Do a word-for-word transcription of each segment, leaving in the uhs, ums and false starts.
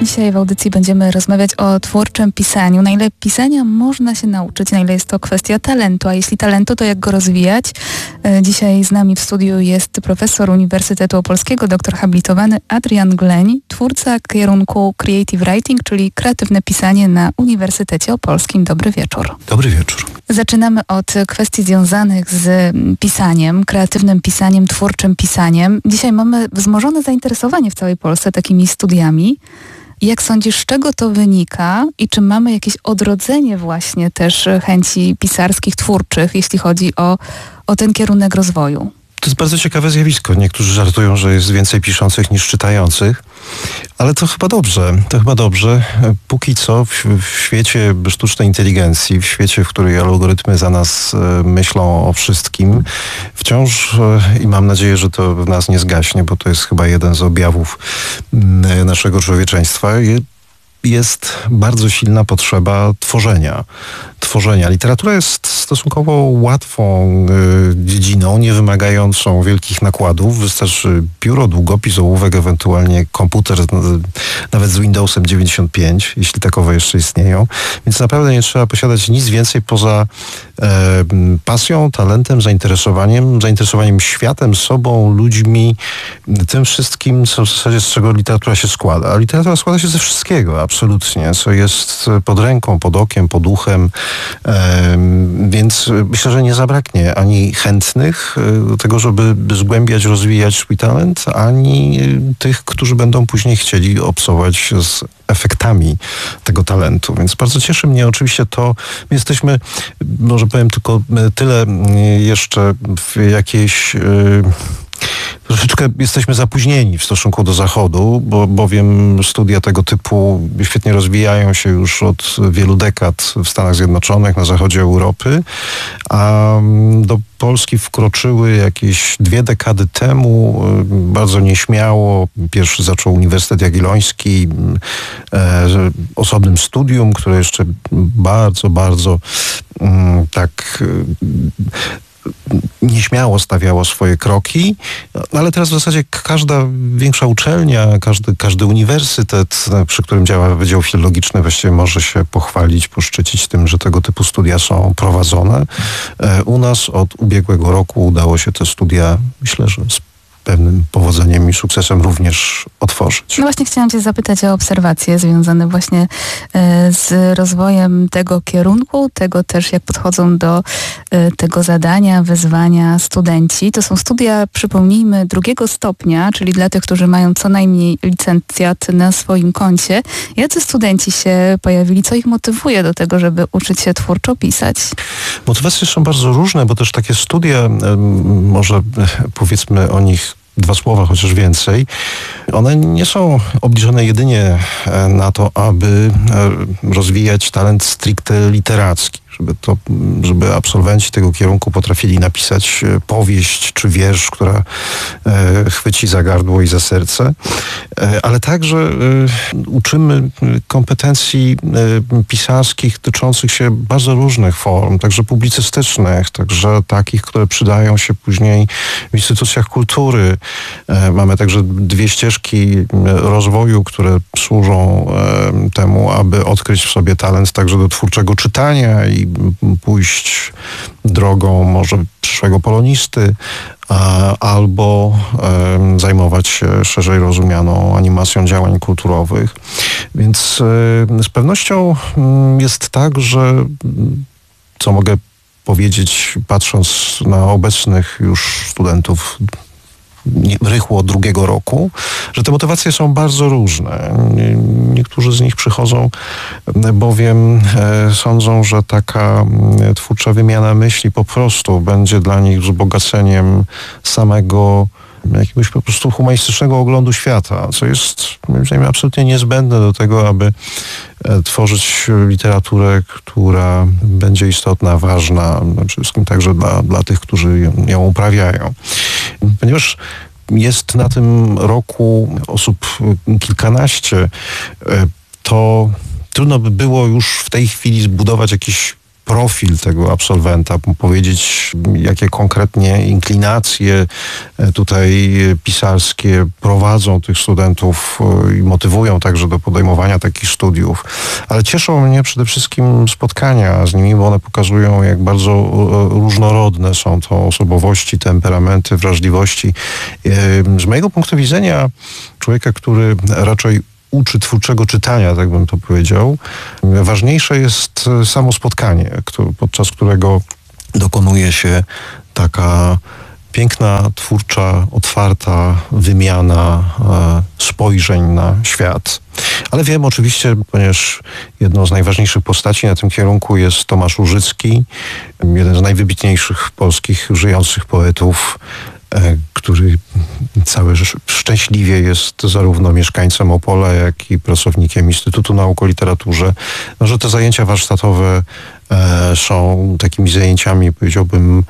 Dzisiaj w audycji będziemy rozmawiać o twórczym pisaniu. Na ile pisania można się nauczyć, na ile jest to kwestia talentu, a jeśli talentu, to jak go rozwijać? Dzisiaj z nami w studiu jest profesor Uniwersytetu Opolskiego, doktor habilitowany Adrian Gleń, twórca kierunku Creative Writing, czyli kreatywne pisanie na Uniwersytecie Opolskim. Dobry wieczór. Dobry wieczór. Zaczynamy od kwestii związanych z pisaniem, kreatywnym pisaniem, twórczym pisaniem. Dzisiaj mamy wzmożone zainteresowanie w całej Polsce takimi studiami. Jak sądzisz, z czego to wynika i czy mamy jakieś odrodzenie właśnie też chęci pisarskich, twórczych, jeśli chodzi o, o ten kierunek rozwoju? To jest bardzo ciekawe zjawisko. Niektórzy żartują, że jest więcej piszących niż czytających, ale to chyba dobrze. To chyba dobrze. Póki co w, w świecie sztucznej inteligencji, w świecie, w którym algorytmy za nas e, myślą o wszystkim, wciąż e, i mam nadzieję, że to w nas nie zgaśnie, bo to jest chyba jeden z objawów m, naszego człowieczeństwa, je, jest bardzo silna potrzeba tworzenia. Tworzenia. Literatura jest stosunkowo łatwą y, dziedziną, nie wymagającą wielkich nakładów. Wystarczy pióro, długopis, ołówek, ewentualnie komputer, y, nawet z Windowsem dziewięćdziesiąt pięć, jeśli takowe jeszcze istnieją. Więc naprawdę nie trzeba posiadać nic więcej poza y, pasją, talentem, zainteresowaniem, zainteresowaniem światem, sobą, ludźmi, tym wszystkim, co w zasadzie z czego literatura się składa. A literatura składa się ze wszystkiego, absolutnie, co jest pod ręką, pod okiem, pod uchem. Więc myślę, że nie zabraknie ani chętnych do tego, żeby zgłębiać, rozwijać swój talent, ani tych, którzy będą później chcieli obcować z efektami tego talentu. Więc bardzo cieszy mnie oczywiście to. My jesteśmy, może powiem tylko tyle jeszcze w jakiejś... Troszeczkę jesteśmy zapóźnieni w stosunku do Zachodu, bo, bowiem studia tego typu świetnie rozwijają się już od wielu dekad w Stanach Zjednoczonych, na zachodzie Europy, a do Polski wkroczyły jakieś dwie dekady temu, bardzo nieśmiało. Pierwszy zaczął Uniwersytet Jagielloński, e, osobnym studium, które jeszcze bardzo, bardzo m, tak... nieśmiało stawiało swoje kroki, ale teraz w zasadzie każda większa uczelnia, każdy, każdy uniwersytet, przy którym działa Wydział Filologiczny, właściwie może się pochwalić, poszczycić tym, że tego typu studia są prowadzone. U nas od ubiegłego roku udało się te studia, myślę, że z pewnym powodzeniem i sukcesem również otworzyć. No właśnie chciałam cię zapytać o obserwacje związane właśnie z rozwojem tego kierunku, tego też jak podchodzą do tego zadania, wyzwania studenci. To są studia, przypomnijmy, drugiego stopnia, czyli dla tych, którzy mają co najmniej licencjat na swoim koncie. Jacy studenci się pojawili? Co ich motywuje do tego, żeby uczyć się twórczo pisać? Motywacje są bardzo różne, bo też takie studia, może powiedzmy o nich dwa słowa, chociaż więcej. One nie są obliczone jedynie na to, aby rozwijać talent stricte literacki. Żeby, to, żeby absolwenci tego kierunku potrafili napisać powieść czy wiersz, która e, chwyci za gardło i za serce, e, ale także e, uczymy kompetencji e, pisarskich dotyczących się bardzo różnych form, także publicystycznych, także takich, które przydają się później w instytucjach kultury. E, mamy także dwie ścieżki rozwoju, które służą e, temu, aby odkryć w sobie talent także do twórczego czytania i pójść drogą może przyszłego polonisty, a, albo e, zajmować się szerzej rozumianą animacją działań kulturowych. Więc e, z pewnością m, jest tak, że co mogę powiedzieć, patrząc na obecnych już studentów rychło drugiego roku, że te motywacje są bardzo różne. Niektórzy z nich przychodzą, bowiem e, sądzą, że taka e, twórcza wymiana myśli po prostu będzie dla nich wzbogaceniem samego jakiegoś po prostu humanistycznego oglądu świata, co jest moim zdaniem absolutnie niezbędne do tego, aby e, tworzyć literaturę, która będzie istotna, ważna, przede wszystkim także dla, dla tych, którzy ją, ją uprawiają. Ponieważ jest na tym roku osób kilkanaście, to trudno by było już w tej chwili zbudować jakiś profil tego absolwenta, powiedzieć, jakie konkretnie inklinacje tutaj pisarskie prowadzą tych studentów i motywują także do podejmowania takich studiów. Ale cieszą mnie przede wszystkim spotkania z nimi, bo one pokazują, jak bardzo różnorodne są to osobowości, temperamenty, wrażliwości. Z mojego punktu widzenia człowieka, który raczej uczy twórczego czytania, tak bym to powiedział. Ważniejsze jest samo spotkanie, podczas którego dokonuje się taka piękna, twórcza, otwarta wymiana spojrzeń na świat. Ale wiem oczywiście, ponieważ jedną z najważniejszych postaci na tym kierunku jest Tomasz Łużycki, jeden z najwybitniejszych polskich żyjących poetów, który całe szczęśliwie jest zarówno mieszkańcem Opola, jak i pracownikiem Instytutu Nauk o Literaturze. No, że te zajęcia warsztatowe e, są takimi zajęciami, powiedziałbym,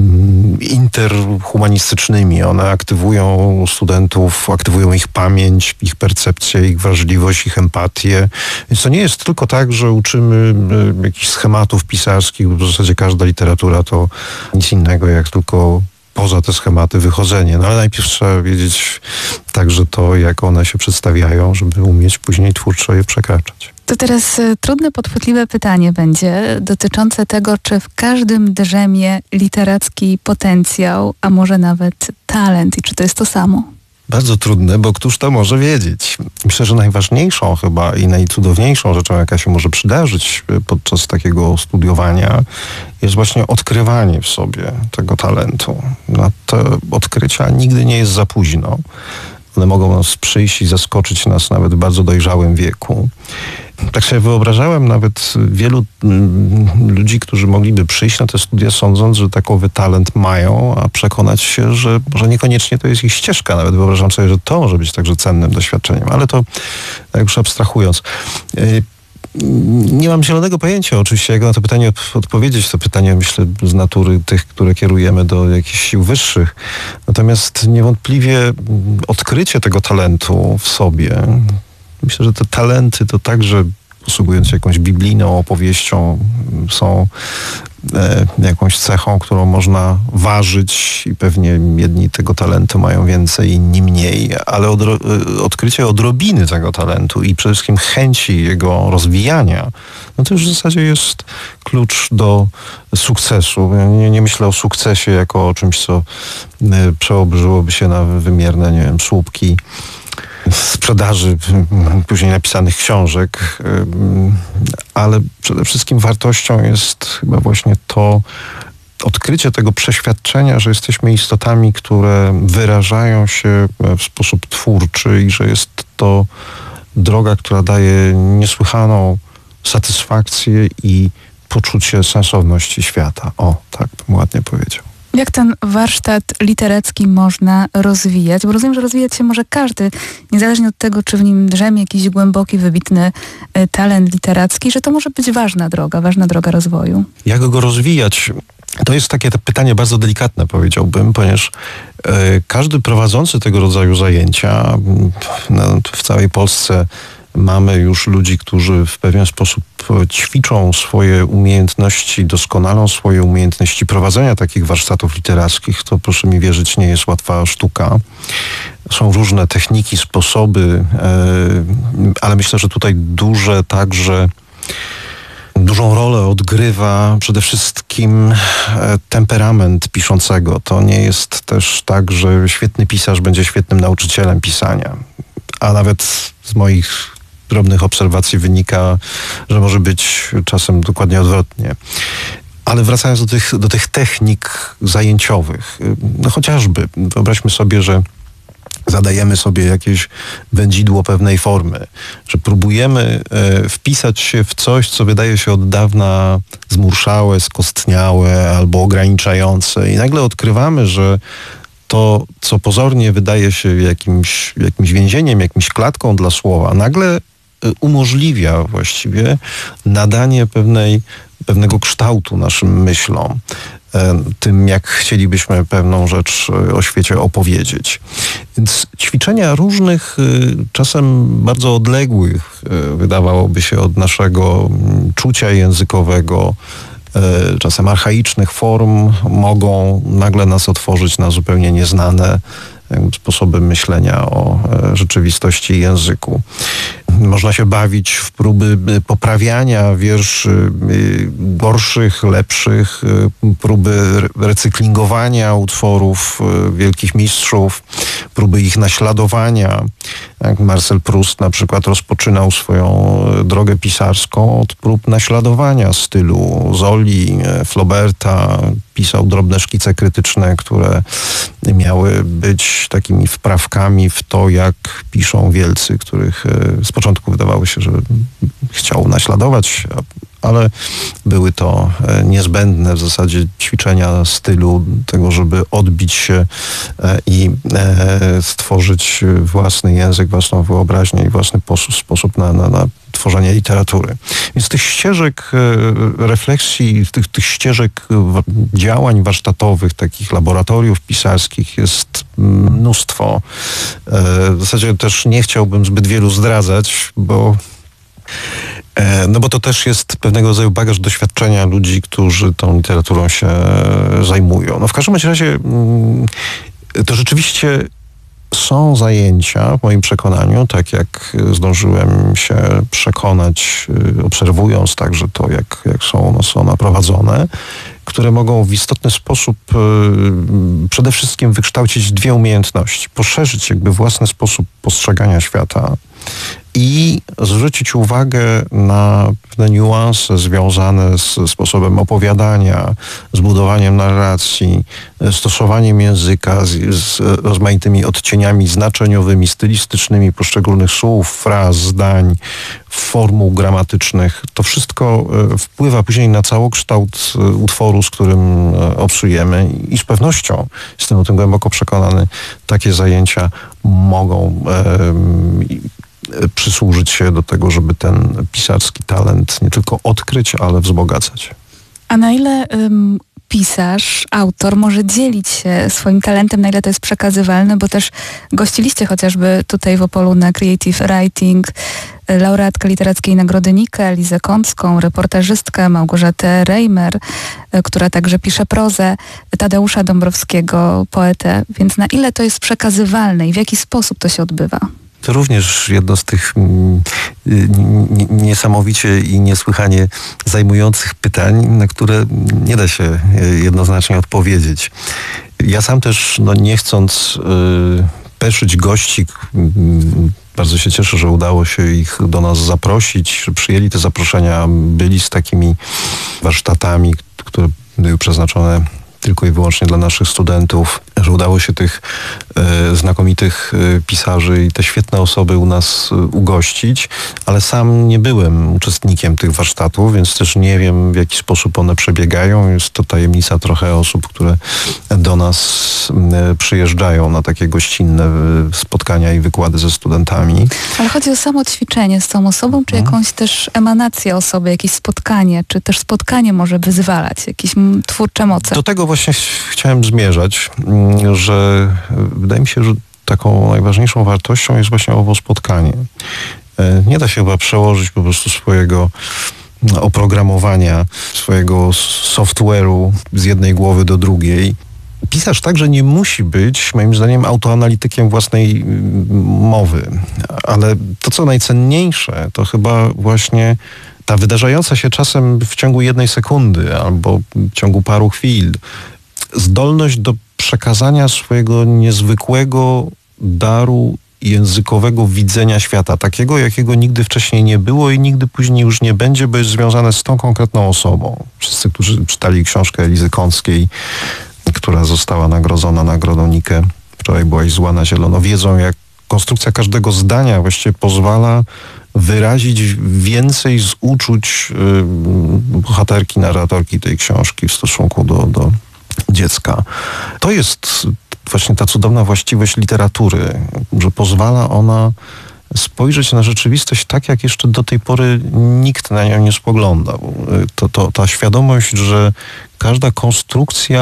interhumanistycznymi. One aktywują studentów, aktywują ich pamięć, ich percepcję, ich wrażliwość, ich empatię. Więc to nie jest tylko tak, że uczymy jakichś schematów pisarskich, bo w zasadzie każda literatura to nic innego jak tylko poza te schematy wychodzenie. No ale najpierw trzeba wiedzieć także to, jak one się przedstawiają, żeby umieć później twórczo je przekraczać. To teraz y, trudne, podchwytliwe pytanie będzie dotyczące tego, czy w każdym drzemie literacki potencjał, a może nawet talent i czy to jest to samo? Bardzo trudne, bo któż to może wiedzieć? Myślę, że najważniejszą chyba i najcudowniejszą rzeczą, jaka się może przydarzyć podczas takiego studiowania, jest właśnie odkrywanie w sobie tego talentu. Na te odkrycia nigdy nie jest za późno. One mogą nas przyjść i zaskoczyć nas nawet w bardzo dojrzałym wieku. Tak sobie wyobrażałem nawet wielu ludzi, którzy mogliby przyjść na te studia sądząc, że takowy talent mają, a przekonać się, że może niekoniecznie to jest ich ścieżka. Nawet wyobrażam sobie, że to może być także cennym doświadczeniem. Ale to tak już abstrahując. Nie mam zielonego pojęcia oczywiście, jak na to pytanie odpowiedzieć. To pytanie, myślę, z natury tych, które kierujemy do jakichś sił wyższych. Natomiast niewątpliwie odkrycie tego talentu w sobie, myślę, że te talenty to także, posługując się jakąś biblijną opowieścią, są e, jakąś cechą, którą można ważyć i pewnie jedni tego talentu mają więcej, inni mniej, ale odro- odkrycie odrobiny tego talentu i przede wszystkim chęci jego rozwijania, no to już w zasadzie jest klucz do sukcesu. Ja nie, nie myślę o sukcesie jako o czymś, co e, przeobraziłoby się na wymierne, nie wiem, słupki sprzedaży później napisanych książek, ale przede wszystkim wartością jest chyba właśnie to odkrycie tego przeświadczenia, że jesteśmy istotami, które wyrażają się w sposób twórczy i że jest to droga, która daje niesłychaną satysfakcję i poczucie sensowności świata. O, tak bym ładnie powiedział. Jak ten warsztat literacki można rozwijać? Bo rozumiem, że rozwijać się może każdy, niezależnie od tego, czy w nim drzemie jakiś głęboki, wybitny y, talent literacki, że to może być ważna droga, ważna droga rozwoju. Jak go rozwijać? To jest takie pytanie bardzo delikatne, powiedziałbym, ponieważ y, każdy prowadzący tego rodzaju zajęcia no, w całej Polsce mamy już ludzi, którzy w pewien sposób ćwiczą swoje umiejętności, doskonalą swoje umiejętności prowadzenia takich warsztatów literackich. To, proszę mi wierzyć, nie jest łatwa sztuka. Są różne techniki, sposoby, ale myślę, że tutaj duże także dużą rolę odgrywa przede wszystkim temperament piszącego. To nie jest też tak, że świetny pisarz będzie świetnym nauczycielem pisania. A nawet z moich drobnych obserwacji wynika, że może być czasem dokładnie odwrotnie. Ale wracając do tych, do tych technik zajęciowych, no chociażby wyobraźmy sobie, że zadajemy sobie jakieś wędzidło pewnej formy, że próbujemy e, wpisać się w coś, co wydaje się od dawna zmurszałe, skostniałe albo ograniczające i nagle odkrywamy, że to, co pozornie wydaje się jakimś, jakimś więzieniem, jakimś klatką dla słowa, nagle umożliwia właściwie nadanie pewnej, pewnego kształtu naszym myślom, tym jak chcielibyśmy pewną rzecz o świecie opowiedzieć. Więc ćwiczenia różnych, czasem bardzo odległych, wydawałoby się od naszego czucia językowego, czasem archaicznych form mogą nagle nas otworzyć na zupełnie nieznane sposoby myślenia o rzeczywistości i języku. Można się bawić w próby poprawiania wierszy gorszych, lepszych, próby recyklingowania utworów wielkich mistrzów, próby ich naśladowania. Jak Marcel Proust na przykład rozpoczynał swoją drogę pisarską od prób naśladowania stylu Zoli, Flauberta. Pisał drobne szkice krytyczne, które miały być takimi wprawkami w to, jak piszą wielcy, których z początku wydawało się, że chciał naśladować, ale były to niezbędne w zasadzie ćwiczenia stylu tego, żeby odbić się i stworzyć własny język, własną wyobraźnię i własny sposób na, na, na tworzenie literatury. Więc tych ścieżek refleksji, tych, tych ścieżek działań warsztatowych, takich laboratoriów pisarskich jest mnóstwo. W zasadzie też nie chciałbym zbyt wielu zdradzać, bo No bo to też jest pewnego rodzaju bagaż doświadczenia ludzi, którzy tą literaturą się zajmują. No w każdym razie to rzeczywiście są zajęcia, w moim przekonaniu, tak jak zdążyłem się przekonać, obserwując także to, jak, jak są, no, są one prowadzone, które mogą w istotny sposób przede wszystkim wykształcić dwie umiejętności. Poszerzyć jakby własny sposób postrzegania świata i zwrócić uwagę na pewne niuanse związane z sposobem opowiadania, z budowaniem narracji, stosowaniem języka, z, z rozmaitymi odcieniami znaczeniowymi, stylistycznymi poszczególnych słów, fraz, zdań, formuł gramatycznych. To wszystko wpływa później na całokształt utworu, z którym obcujemy i z pewnością, jestem o tym głęboko przekonany, takie zajęcia mogą e, przysłużyć się do tego, żeby ten pisarski talent nie tylko odkryć, ale wzbogacać. A na ile ym, pisarz, autor może dzielić się swoim talentem, na ile to jest przekazywalne, bo też gościliście chociażby tutaj w Opolu na Creative Writing laureatkę Literackiej Nagrody Nike, Elizę Kącką, reportażystkę Małgorzatę Reimer, która także pisze prozę, Tadeusza Dąbrowskiego, poetę. Więc na ile to jest przekazywalne i w jaki sposób to się odbywa? To również jedno z tych mm, niesamowicie i niesłychanie zajmujących pytań, na które nie da się jednoznacznie odpowiedzieć. Ja sam też, no nie chcąc y, peszyć gości, y, bardzo się cieszę, że udało się ich do nas zaprosić, że przyjęli te zaproszenia, byli z takimi warsztatami, które były przeznaczone tylko i wyłącznie dla naszych studentów, że udało się tych e, znakomitych e, pisarzy i te świetne osoby u nas e, ugościć, ale sam nie byłem uczestnikiem tych warsztatów, więc też nie wiem, w jaki sposób one przebiegają. Jest to tajemnica trochę osób, które do nas e, przyjeżdżają na takie gościnne e, spotkania i wykłady ze studentami. Ale chodzi o samo ćwiczenie z tą osobą, czy hmm. jakąś też emanację osoby, jakieś spotkanie, czy też spotkanie może wyzwalać, jakieś m, twórcze moce? Do tego właśnie chciałem zmierzać, że wydaje mi się, że taką najważniejszą wartością jest właśnie owo spotkanie. Nie da się chyba przełożyć po prostu swojego oprogramowania, swojego software'u z jednej głowy do drugiej. Pisarz także nie musi być, moim zdaniem, autoanalitykiem własnej mowy. Ale to, co najcenniejsze, to chyba właśnie ta wydarzająca się czasem w ciągu jednej sekundy albo w ciągu paru chwil zdolność do przekazania swojego niezwykłego daru językowego widzenia świata, takiego, jakiego nigdy wcześniej nie było i nigdy później już nie będzie, bo jest związane z tą konkretną osobą. Wszyscy, którzy czytali książkę Elizy Kąckiej, która została nagrodzona Nagrodą Nike, wczoraj byłaś zła na zielono, wiedzą, jak konstrukcja każdego zdania właściwie pozwala wyrazić więcej z uczuć yy, bohaterki, narratorki tej książki w stosunku do, do dziecka. To jest właśnie ta cudowna właściwość literatury, że pozwala ona spojrzeć na rzeczywistość tak, jak jeszcze do tej pory nikt na nią nie spoglądał. To, to, ta świadomość, że każda konstrukcja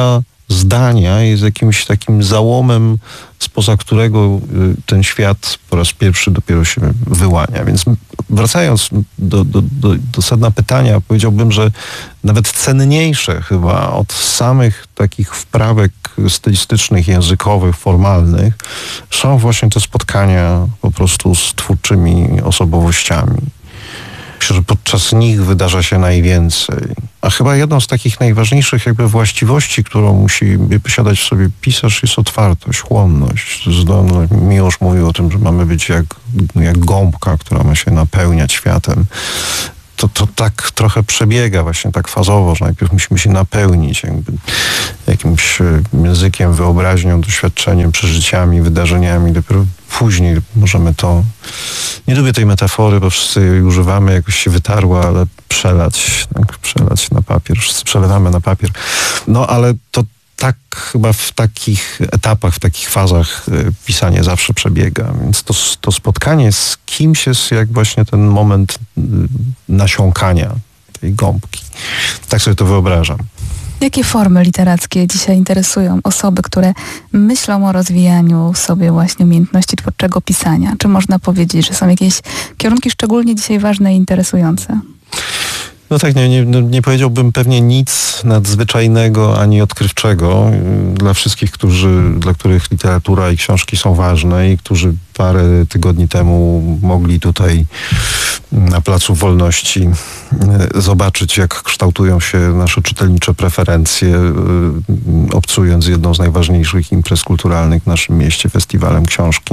zdania jest jakimś takim załomem, spoza którego ten świat po raz pierwszy dopiero się wyłania. Więc wracając do, do, do, do sedna pytania, powiedziałbym, że nawet cenniejsze chyba od samych takich wprawek stylistycznych, językowych, formalnych są właśnie te spotkania po prostu z twórczymi osobowościami. Myślę, że podczas nich wydarza się najwięcej. A chyba jedną z takich najważniejszych jakby właściwości, którą musi posiadać w sobie pisarz, jest otwartość, chłonność. Zdolność. Miłosz mówił o tym, że mamy być jak, jak gąbka, która ma się napełniać światem. To, to tak trochę przebiega właśnie tak fazowo, że najpierw musimy się napełnić jakby jakimś językiem, wyobraźnią, doświadczeniem, przeżyciami, wydarzeniami. Dopiero później możemy to, nie lubię tej metafory, bo wszyscy jej używamy, jakoś się wytarła, ale przelać, tak, przelać na papier, wszyscy przelewamy na papier. No ale to tak chyba w takich etapach, w takich fazach pisanie zawsze przebiega. Więc to, to spotkanie z kimś jest jak właśnie ten moment nasiąkania tej gąbki. Tak sobie to wyobrażam. Jakie formy literackie dzisiaj interesują osoby, które myślą o rozwijaniu w sobie właśnie umiejętności twórczego pisania? Czy można powiedzieć, że są jakieś kierunki szczególnie dzisiaj ważne i interesujące? No tak, nie, nie, nie powiedziałbym pewnie nic nadzwyczajnego ani odkrywczego dla wszystkich, którzy, dla których literatura i książki są ważne i którzy parę tygodni temu mogli tutaj na Placu Wolności zobaczyć, jak kształtują się nasze czytelnicze preferencje, obcując z jedną z najważniejszych imprez kulturalnych w naszym mieście, Festiwalem Książki.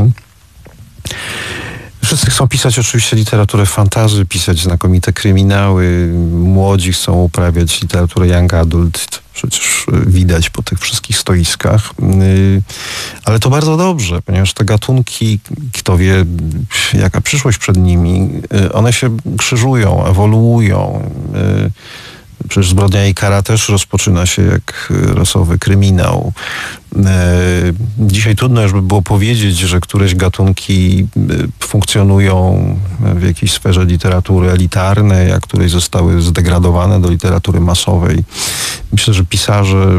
Wszyscy chcą pisać oczywiście literaturę fantasy, pisać znakomite kryminały. Młodzi chcą uprawiać literaturę young adult. To przecież widać po tych wszystkich stoiskach. Ale to bardzo dobrze, ponieważ te gatunki, kto wie, jaka przyszłość przed nimi, one się krzyżują, ewoluują. Przecież Zbrodnia i kara też rozpoczyna się jak rasowy kryminał. Dzisiaj trudno już by było powiedzieć, że któreś gatunki funkcjonują w jakiejś sferze literatury elitarnej, a któreś zostały zdegradowane do literatury masowej. Myślę, że pisarze,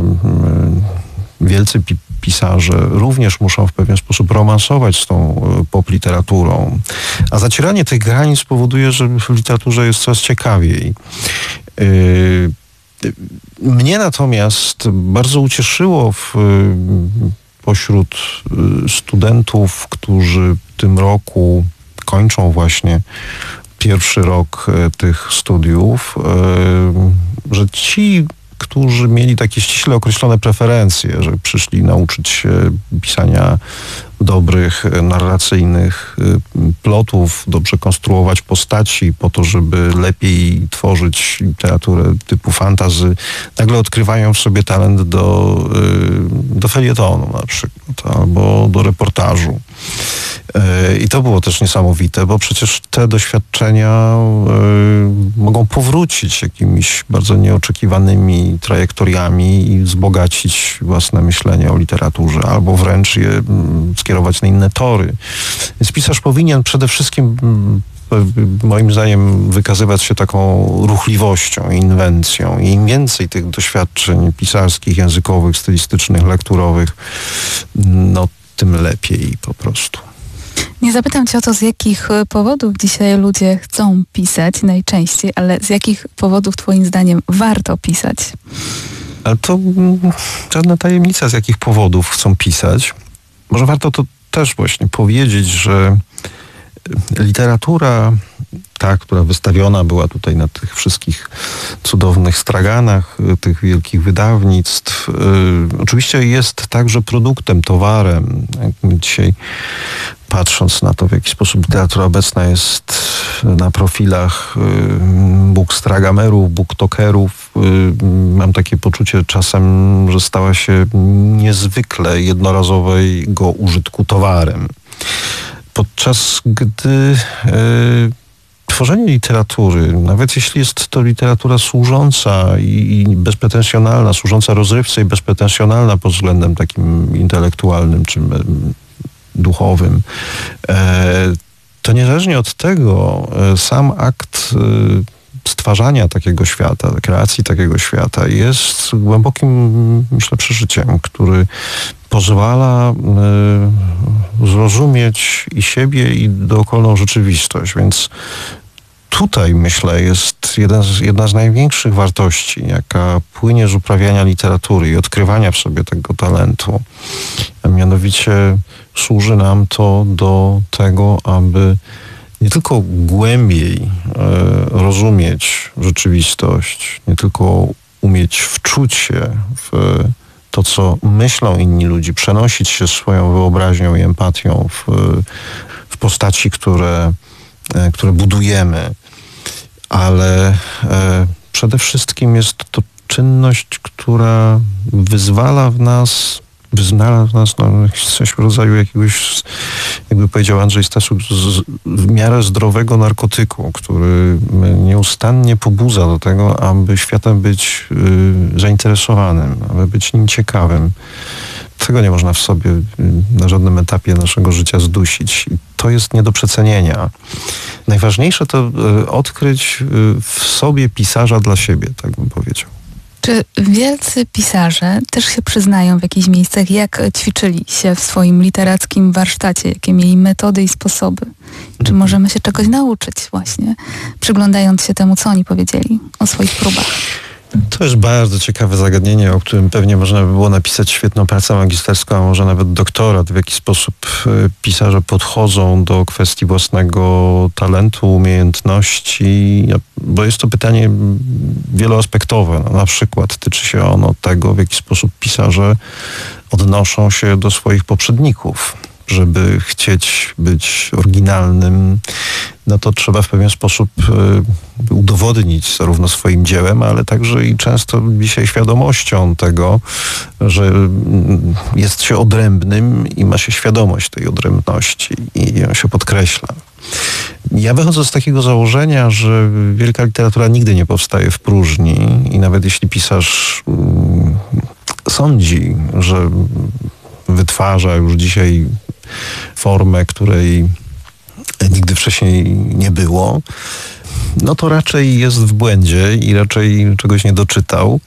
wielcy pi- pisarze również muszą w pewien sposób romansować z tą popliteraturą. A zacieranie tych granic powoduje, że w literaturze jest coraz ciekawiej. Mnie natomiast bardzo ucieszyło w, pośród studentów, którzy w tym roku kończą właśnie pierwszy rok tych studiów, że ci, którzy mieli takie ściśle określone preferencje, że przyszli nauczyć się pisania dobrych, narracyjnych plotów, dobrze konstruować postaci po to, żeby lepiej tworzyć literaturę typu fantasy, nagle odkrywają w sobie talent do, do felietonu na przykład, albo do reportażu. I to było też niesamowite, bo przecież te doświadczenia mogą powrócić jakimiś bardzo nieoczekiwanymi trajektoriami i wzbogacić własne myślenie o literaturze, albo wręcz je skierować na inne tory. Więc pisarz powinien przede wszystkim, moim zdaniem, wykazywać się taką ruchliwością, inwencją. I im więcej tych doświadczeń pisarskich, językowych, stylistycznych, lekturowych, no tym lepiej po prostu. Nie zapytam cię o to, z jakich powodów dzisiaj ludzie chcą pisać najczęściej, ale z jakich powodów twoim zdaniem warto pisać? Ale to żadna tajemnica, z jakich powodów chcą pisać. Może warto to też właśnie powiedzieć, że literatura, ta, która wystawiona była tutaj na tych wszystkich cudownych straganach, tych wielkich wydawnictw, y, oczywiście jest także produktem, towarem. Dzisiaj, patrząc na to, w jaki sposób literatura obecna jest na profilach y, bookstragamerów, booktokerów, y, mam takie poczucie czasem, że stała się niezwykle jednorazowego użytku towarem. Podczas gdy y, tworzenie literatury, nawet jeśli jest to literatura służąca i, i bezpretensjonalna, służąca rozrywce i bezpretensjonalna pod względem takim intelektualnym czy y, duchowym, y, to niezależnie od tego y, sam akt y, stwarzania takiego świata, kreacji takiego świata jest głębokim, myślę, przeżyciem, który pozwala y, zrozumieć i siebie, i dookolną rzeczywistość. Więc tutaj, myślę, jest jeden z, jedna z największych wartości, jaka płynie z uprawiania literatury i odkrywania w sobie tego talentu. A mianowicie służy nam to do tego, aby nie tylko głębiej e, rozumieć rzeczywistość, nie tylko umieć wczuć się w to, co myślą inni ludzie, przenosić się swoją wyobraźnią i empatią w, w postaci, które, e, które budujemy, ale e, przede wszystkim jest to czynność, która wyzwala w nas wyznala w nas no, coś w rodzaju jakiegoś, jakby powiedział Andrzej Staszuk, z, w miarę zdrowego narkotyku, który nieustannie pobudza do tego, aby światem być y, zainteresowanym, aby być nim ciekawym. Tego nie można w sobie y, na żadnym etapie naszego życia zdusić. I to jest nie do przecenienia. Najważniejsze to y, odkryć y, w sobie pisarza dla siebie, tak bym powiedział. Czy wielcy pisarze też się przyznają w jakichś miejscach, jak ćwiczyli się w swoim literackim warsztacie, jakie mieli metody i sposoby? Czy możemy się czegoś nauczyć właśnie, przyglądając się temu, co oni powiedzieli o swoich próbach? To jest bardzo ciekawe zagadnienie, o którym pewnie można by było napisać świetną pracę magisterską, a może nawet doktorat, w jaki sposób pisarze podchodzą do kwestii własnego talentu, umiejętności, bo jest to pytanie wieloaspektowe. No, na przykład tyczy się ono tego, w jaki sposób pisarze odnoszą się do swoich poprzedników. Żeby chcieć być oryginalnym, no to trzeba w pewien sposób y, udowodnić zarówno swoim dziełem, ale także i często dzisiaj świadomością tego, że y, jest się odrębnym i ma się świadomość tej odrębności i ją się podkreśla. Ja wychodzę z takiego założenia, że wielka literatura nigdy nie powstaje w próżni i nawet jeśli pisarz y, sądzi, że wytwarza już dzisiaj formę, której nigdy wcześniej nie było, no to raczej jest w błędzie i raczej czegoś nie doczytał.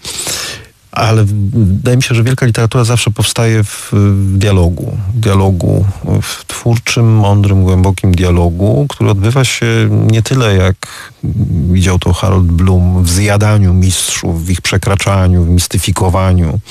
Ale wydaje mi się, że wielka literatura zawsze powstaje w, w dialogu. Dialogu, w twórczym, mądrym, głębokim dialogu, który odbywa się nie tyle, jak widział to Harold Bloom, w zjadaniu mistrzów, w ich przekraczaniu, w mistyfikowaniu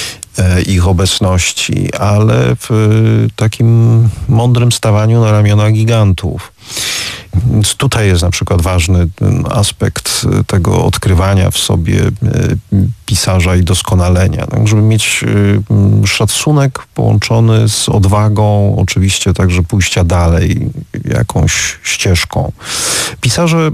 ich obecności, ale w takim mądrym stawaniu na ramiona gigantów. Więc tutaj jest na przykład ważny aspekt tego odkrywania w sobie pisarza i doskonalenia. Tak, żeby mieć szacunek połączony z odwagą, oczywiście także pójścia dalej jakąś ścieżką. Pisarze,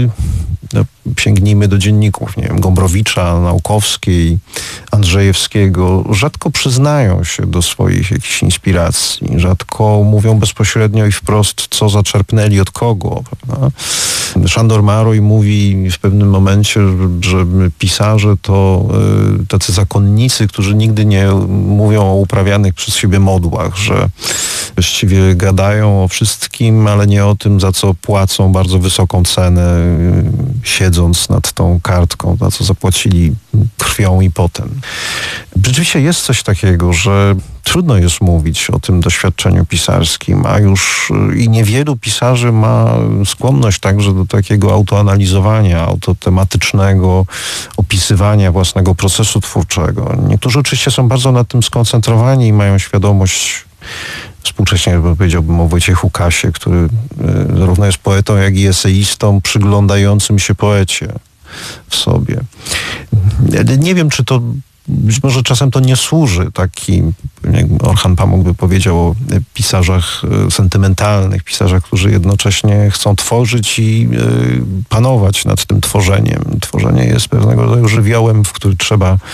no, sięgnijmy do dzienników, nie wiem, Gombrowicza, Naukowskiej, Andrzejewskiego, rzadko przyznają się do swoich jakichś inspiracji, rzadko mówią bezpośrednio i wprost, co zaczerpnęli od kogo. Prawda? Sándor Márai mówi w pewnym momencie, że, że pisarze to y, tacy zakonnicy, którzy nigdy nie mówią o uprawianych przez siebie modłach, że właściwie gadają o wszystkim, ale nie o tym, za co płacą bardzo wysoką cenę, y, siedząc nad tą kartką, za co zapłacili krwią i potem. Rzeczywiście jest coś takiego, że trudno jest mówić o tym doświadczeniu pisarskim, a już i niewielu pisarzy ma skłonność także do takiego autoanalizowania, autotematycznego opisywania własnego procesu twórczego. Niektórzy oczywiście są bardzo nad tym skoncentrowani i mają świadomość, współcześnie powiedziałbym o Wojciechu Kasie, który zarówno jest poetą, jak i eseistą przyglądającym się poecie w sobie. Nie wiem, czy to być może czasem to nie służy taki, jak Orhan Pamuk by powiedział o pisarzach sentymentalnych, pisarzach, którzy jednocześnie chcą tworzyć i y, panować nad tym tworzeniem. Tworzenie jest pewnego rodzaju żywiołem, w który trzeba, y,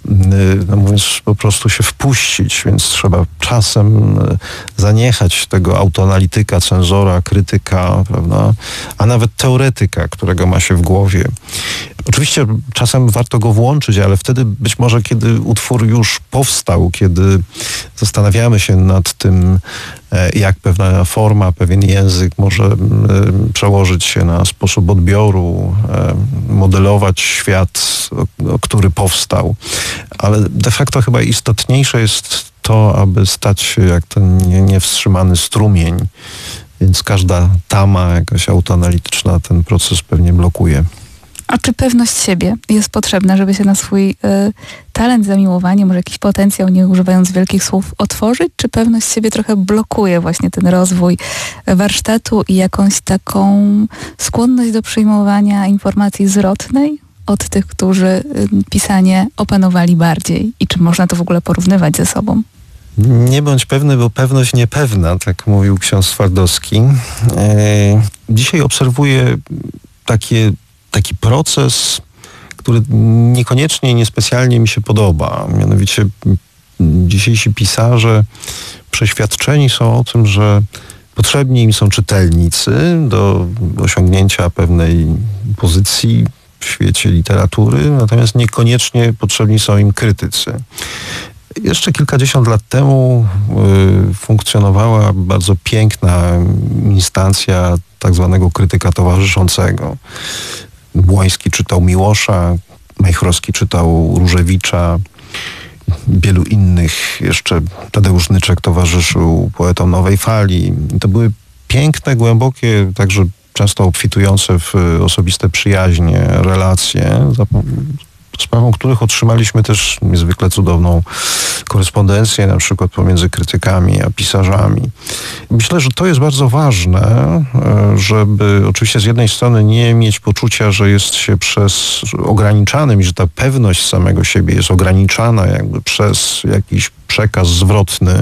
no mówiąc, po prostu się wpuścić, więc trzeba czasem y, zaniechać tego autoanalityka, cenzora, krytyka, prawda, a nawet teoretyka, którego ma się w głowie. Oczywiście czasem warto go włączyć, ale wtedy być może, kiedy utwór już powstał, kiedy zastanawiamy się nad tym, jak pewna forma, pewien język może przełożyć się na sposób odbioru, modelować świat, który powstał. Ale de facto chyba istotniejsze jest to, aby stać się jak ten niewstrzymany strumień, więc każda tama jakaś autoanalityczna ten proces pewnie blokuje. A czy pewność siebie jest potrzebna, żeby się na swój y, talent, zamiłowanie, może jakiś potencjał, nie używając wielkich słów, otworzyć? Czy pewność siebie trochę blokuje właśnie ten rozwój warsztatu i jakąś taką skłonność do przyjmowania informacji zwrotnej od tych, którzy y, pisanie opanowali bardziej? I czy można to w ogóle porównywać ze sobą? Nie bądź pewny, bo pewność niepewna, tak mówił ksiądz Twardowski. E, dzisiaj obserwuję takie taki proces, który niekoniecznie, niespecjalnie mi się podoba. Mianowicie dzisiejsi pisarze przeświadczeni są o tym, że potrzebni im są czytelnicy do osiągnięcia pewnej pozycji w świecie literatury, natomiast niekoniecznie potrzebni są im krytycy. Jeszcze kilkadziesiąt lat temu y, funkcjonowała bardzo piękna instancja tak zwanego krytyka towarzyszącego. Błoński czytał Miłosza, Majchrowski czytał Różewicza, wielu innych, jeszcze Tadeusz Nyczek towarzyszył poetom Nowej Fali. To były piękne, głębokie, także często obfitujące w osobiste przyjaźnie, relacje, za sprawą których otrzymaliśmy też niezwykle cudowną korespondencję, na przykład pomiędzy krytykami a pisarzami. Myślę, że to jest bardzo ważne, żeby oczywiście z jednej strony nie mieć poczucia, że jest się przez ograniczanym i że ta pewność samego siebie jest ograniczana jakby przez jakiś przekaz zwrotny.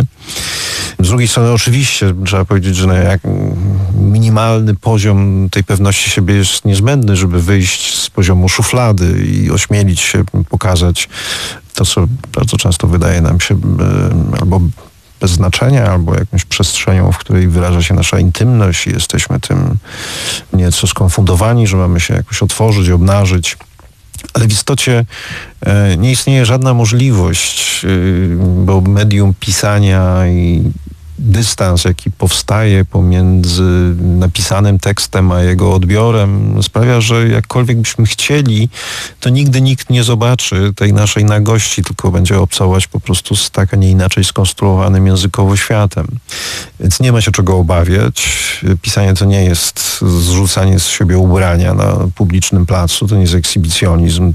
Z drugiej strony oczywiście trzeba powiedzieć, że jak minimalny poziom tej pewności siebie jest niezbędny, żeby wyjść z poziomu szuflady i ośmielić się pokazać to, co bardzo często wydaje nam się albo bez znaczenia, albo jakąś przestrzenią, w której wyraża się nasza intymność i jesteśmy tym nieco skonfundowani, że mamy się jakoś otworzyć, obnażyć. Ale w istocie nie istnieje żadna możliwość, bo medium pisania i dystans, jaki powstaje pomiędzy napisanym tekstem a jego odbiorem, sprawia, że jakkolwiek byśmy chcieli, to nigdy nikt nie zobaczy tej naszej nagości, tylko będzie obcować po prostu z tak, a nie inaczej skonstruowanym językowo światem. Więc nie ma się czego obawiać. Pisanie to nie jest zrzucanie z siebie ubrania na publicznym placu, to nie jest ekshibicjonizm,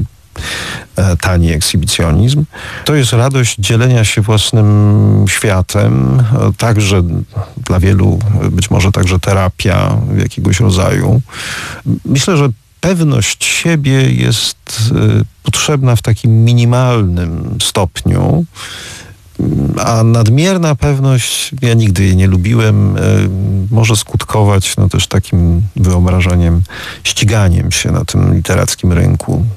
tani ekshibicjonizm. To jest radość dzielenia się własnym światem, także dla wielu być może także terapia jakiegoś rodzaju. Myślę, że pewność siebie jest potrzebna w takim minimalnym stopniu, a nadmierna pewność, ja nigdy jej nie lubiłem, może skutkować no, też takim wyobrażeniem, ściganiem się na tym literackim rynku.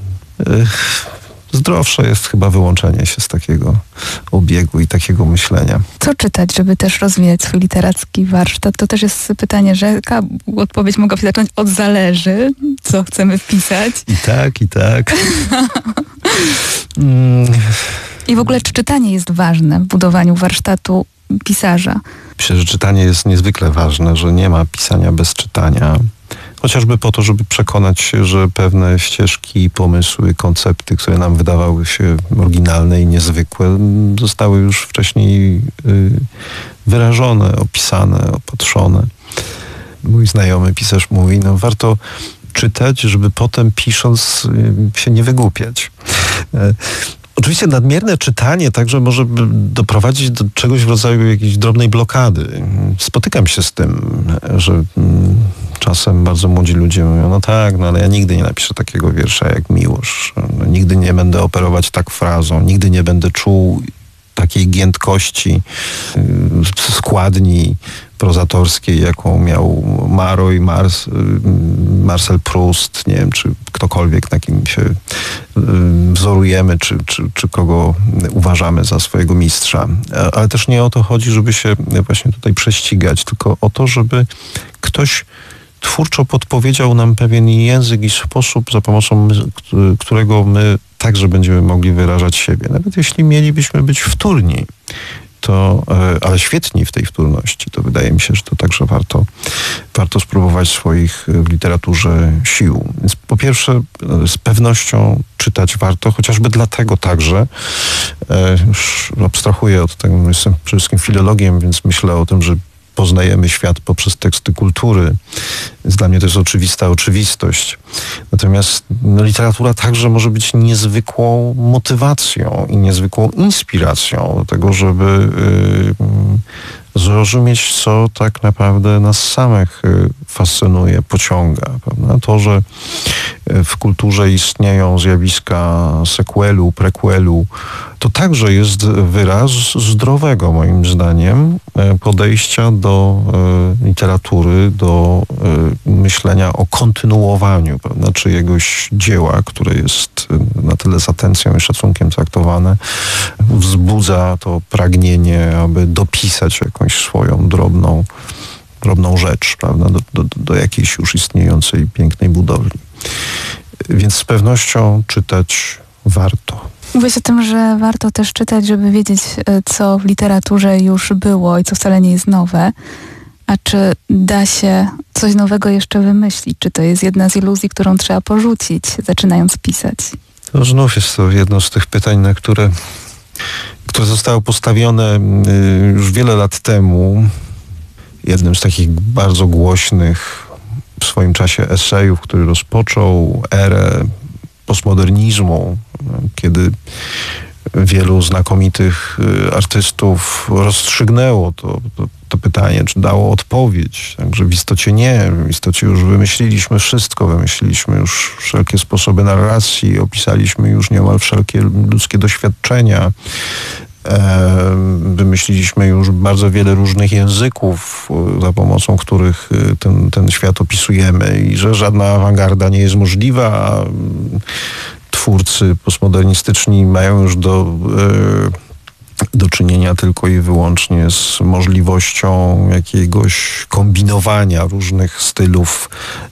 Zdrowsze jest chyba wyłączenie się z takiego obiegu i takiego myślenia. Co czytać, żeby też rozwijać swój literacki warsztat? To też jest pytanie rzeka. Odpowiedź mogłaby zacząć od zależy, co chcemy wpisać. I tak, i tak. mm. I w ogóle czy czytanie jest ważne w budowaniu warsztatu pisarza? Myślę, że czytanie jest niezwykle ważne, że nie ma pisania bez czytania. Chociażby po to, żeby przekonać się, że pewne ścieżki, pomysły, koncepty, które nam wydawały się oryginalne i niezwykłe, zostały już wcześniej wyrażone, opisane, opatrzone. Mój znajomy pisarz mówi, no warto czytać, żeby potem pisząc się nie wygłupiać. Oczywiście nadmierne czytanie także może doprowadzić do czegoś w rodzaju jakiejś drobnej blokady. Spotykam się z tym, że czasem bardzo młodzi ludzie mówią, no tak, no ale ja nigdy nie napiszę takiego wiersza jak Miłosz. No, nigdy nie będę operować tak frazą, nigdy nie będę czuł takiej giętkości, składni prozatorskiej, jaką miał Maro i Mars, Marcel Proust, nie wiem, czy ktokolwiek, na kim się wzorujemy, czy, czy, czy kogo uważamy za swojego mistrza. Ale też nie o to chodzi, żeby się właśnie tutaj prześcigać, tylko o to, żeby ktoś twórczo podpowiedział nam pewien język i sposób, za pomocą my, którego my także będziemy mogli wyrażać siebie. Nawet jeśli mielibyśmy być wtórni, to, ale świetni w tej wtórności, to wydaje mi się, że to także warto, warto spróbować swoich w literaturze sił. Więc po pierwsze, z pewnością czytać warto, chociażby dlatego także, już abstrahuję od tego, jestem przede wszystkim filologiem, więc myślę o tym, że poznajemy świat poprzez teksty kultury. Więc dla mnie to jest oczywista oczywistość. Natomiast no, literatura także może być niezwykłą motywacją i niezwykłą inspiracją do tego, żeby yy, zrozumieć, co tak naprawdę nas samych yy, fascynuje, pociąga. Prawda? To, że w kulturze istnieją zjawiska sequelu, prequelu, to także jest wyraz zdrowego, moim zdaniem, podejścia do y, literatury, do y, myślenia o kontynuowaniu, prawda, czyjegoś dzieła, które jest na tyle z atencją i szacunkiem traktowane, wzbudza to pragnienie, aby dopisać jakąś swoją drobną, drobną rzecz, prawda, do, do, do jakiejś już istniejącej pięknej budowli. Więc z pewnością czytać warto. Mówisz o tym, że warto też czytać, żeby wiedzieć, co w literaturze już było i co wcale nie jest nowe. A czy da się coś nowego jeszcze wymyślić? Czy to jest jedna z iluzji, którą trzeba porzucić, zaczynając pisać? To znów jest to jedno z tych pytań, na które, które zostało postawione już wiele lat temu. Jednym z takich bardzo głośnych w swoim czasie esejów, który rozpoczął erę postmodernizmu, kiedy wielu znakomitych artystów rozstrzygnęło to, to, to pytanie, czy dało odpowiedź. Także w istocie nie. W istocie już wymyśliliśmy wszystko. Wymyśliliśmy już wszelkie sposoby narracji, opisaliśmy już nieomal wszelkie ludzkie doświadczenia. Wymyśliliśmy już bardzo wiele różnych języków, za pomocą których ten, ten świat opisujemy i że żadna awangarda nie jest możliwa, a twórcy postmodernistyczni mają już do, do czynienia tylko i wyłącznie z możliwością jakiegoś kombinowania różnych stylów,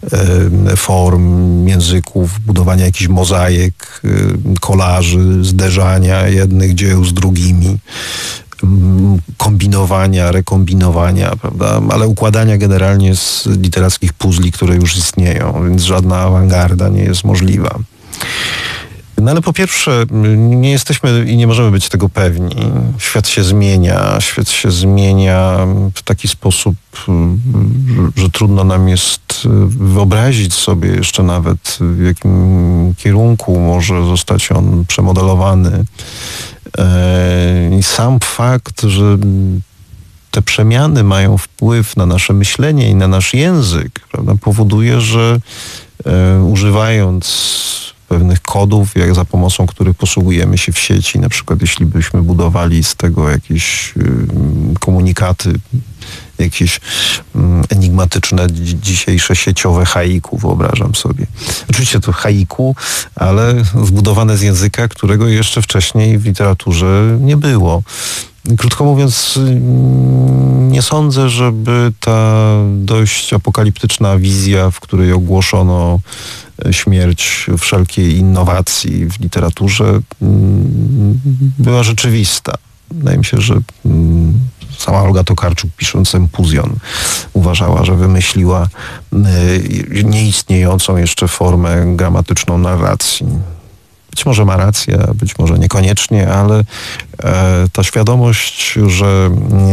form, języków, budowania jakichś mozaik, kolaży, zderzania jednych dzieł z drugimi, kombinowania, rekombinowania, prawda? Ale układania generalnie z literackich puzli, które już istnieją, więc żadna awangarda nie jest możliwa. No ale po pierwsze, nie jesteśmy i nie możemy być tego pewni. Świat się zmienia, świat się zmienia w taki sposób, że, że trudno nam jest wyobrazić sobie jeszcze nawet, w jakim kierunku może zostać on przemodelowany. I sam fakt, że te przemiany mają wpływ na nasze myślenie i na nasz język, prawda, powoduje, że używając pewnych kodów, jak za pomocą których posługujemy się w sieci. Na przykład jeśli byśmy budowali z tego jakieś y, komunikaty, jakieś y, enigmatyczne, dzisiejsze sieciowe haiku, wyobrażam sobie. Oczywiście to haiku, ale zbudowane z języka, którego jeszcze wcześniej w literaturze nie było. Krótko mówiąc, nie sądzę, żeby ta dość apokaliptyczna wizja, w której ogłoszono śmierć wszelkiej innowacji w literaturze, była rzeczywista. Wydaje mi się, że sama Olga Tokarczuk, pisząc Empuzjon, uważała, że wymyśliła nieistniejącą jeszcze formę gramatyczną narracji. Być może ma rację, być może niekoniecznie, ale e, ta świadomość, że,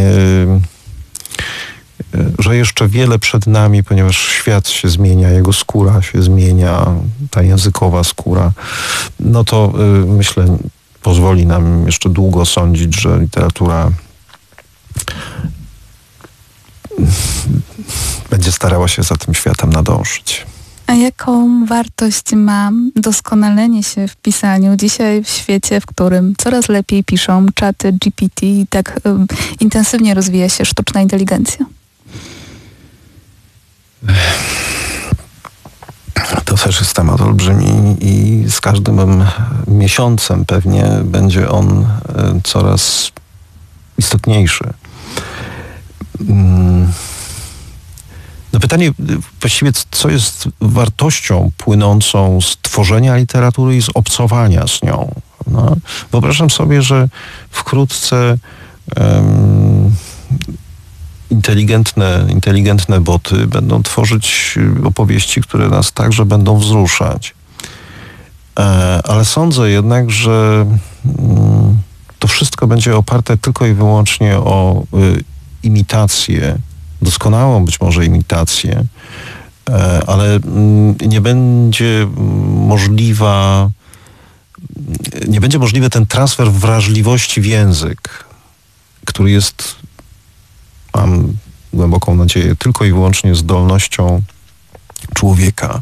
e, że jeszcze wiele przed nami, ponieważ świat się zmienia, jego skóra się zmienia, ta językowa skóra, no to e, myślę, pozwoli nam jeszcze długo sądzić, że literatura będzie starała się za tym światem nadążyć. A jaką wartość ma doskonalenie się w pisaniu dzisiaj w świecie, w którym coraz lepiej piszą czaty G P T i tak um, intensywnie rozwija się sztuczna inteligencja? To też jest temat olbrzymi i z każdym miesiącem pewnie będzie on coraz istotniejszy. Na pytanie właściwie, co jest wartością płynącą z tworzenia literatury i z obcowania z nią. No, wyobrażam sobie, że wkrótce um, inteligentne, inteligentne boty będą tworzyć opowieści, które nas także będą wzruszać. E, ale sądzę jednak, że um, to wszystko będzie oparte tylko i wyłącznie o y, imitację, doskonałą być może imitację, e, ale mm, nie będzie możliwa nie będzie możliwy ten transfer wrażliwości w język, który jest, mam głęboką nadzieję, tylko i wyłącznie zdolnością człowieka.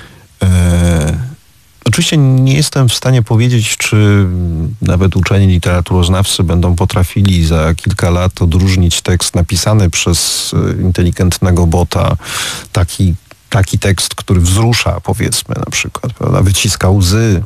E, oczywiście nie jestem w stanie powiedzieć, czy nawet uczeni literaturoznawcy będą potrafili za kilka lat odróżnić tekst napisany przez inteligentnego bota, taki taki tekst, który wzrusza, powiedzmy, na przykład, prawda, wyciska łzy,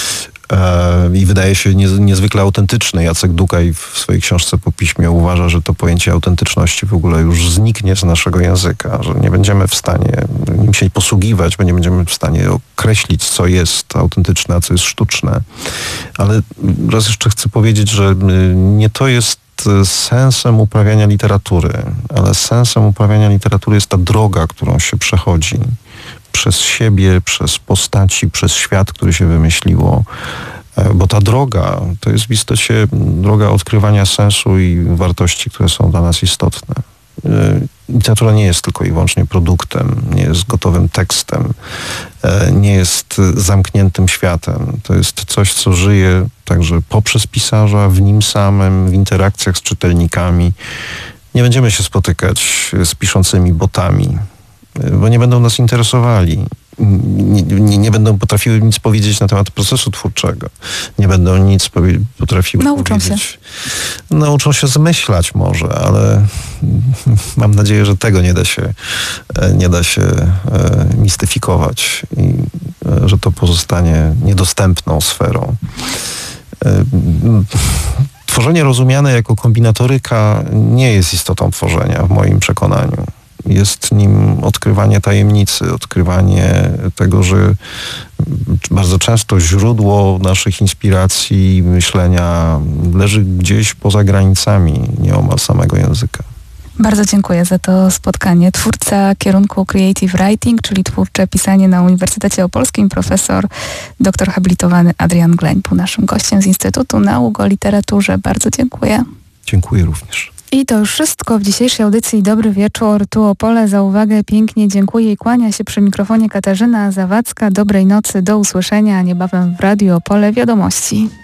i wydaje się niezwykle autentyczny. Jacek Dukaj w swojej książce Po piśmie uważa, że to pojęcie autentyczności w ogóle już zniknie z naszego języka, że nie będziemy w stanie nim się posługiwać, bo nie będziemy w stanie określić, co jest autentyczne, a co jest sztuczne. Ale raz jeszcze chcę powiedzieć, że nie to jest sensem uprawiania literatury, ale sensem uprawiania literatury jest ta droga, którą się przechodzi przez siebie, przez postaci, przez świat, który się wymyśliło. Bo ta droga to jest w istocie droga odkrywania sensu i wartości, które są dla nas istotne. Literatura nie jest tylko i wyłącznie produktem, nie jest gotowym tekstem, nie jest zamkniętym światem. To jest coś, co żyje także poprzez pisarza, w nim samym, w interakcjach z czytelnikami. Nie będziemy się spotykać z piszącymi botami, bo nie będą nas interesowali. Nie, nie, nie będą potrafiły nic powiedzieć na temat procesu twórczego. Nie będą nic powie- potrafiły Nauczą powiedzieć. Się. Nauczą się zmyślać może, ale mam nadzieję, że tego nie da się, nie da się mistyfikować i że to pozostanie niedostępną sferą. Tworzenie rozumiane jako kombinatoryka nie jest istotą tworzenia w moim przekonaniu. Jest nim odkrywanie tajemnicy, odkrywanie tego, że bardzo często źródło naszych inspiracji i myślenia leży gdzieś poza granicami nieomal samego języka. Bardzo dziękuję za to spotkanie. Twórca kierunku Creative Writing, czyli twórcze pisanie na Uniwersytecie Opolskim, profesor doktor habilitowany Adrian Gleń był naszym gościem z Instytutu Nauk o Literaturze. Bardzo dziękuję. Dziękuję również. I to już wszystko w dzisiejszej audycji Dobry Wieczór. Tu Opole. Za uwagę pięknie dziękuję i kłania się przy mikrofonie Katarzyna Zawadzka. Dobrej nocy, do usłyszenia niebawem w Radiu Opole Wiadomości.